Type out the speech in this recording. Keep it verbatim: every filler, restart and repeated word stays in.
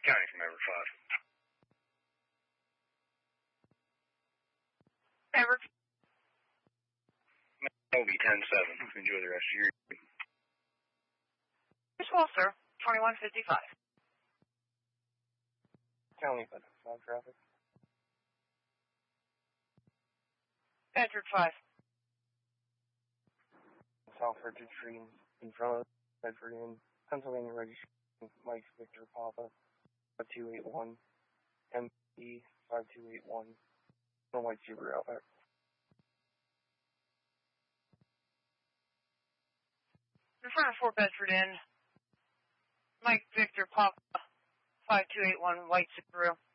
County from Everett five. Everett. Moby ten seven. Enjoy the rest of your evening. As well, sir. twenty-one fifty-five. County five traffic. Bedford five. South Richard Street in front of Bedford Inn, Pennsylvania registration, Mike Victor Papa, five two eight one, M P five two eight one, no white Subaru Outback. In front of Fort Bedford Inn, Mike Victor Papa, five two eight one, white Subaru.